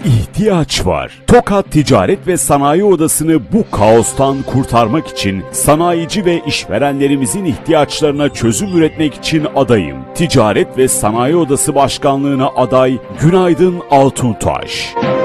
İhtiyaç var. Tokat Ticaret ve Sanayi Odası'nı bu kaostan kurtarmak için sanayici ve işverenlerimizin ihtiyaçlarına çözüm üretmek için adayım. Ticaret ve Sanayi Odası Başkanlığı'na aday Günaydın Altuntaş.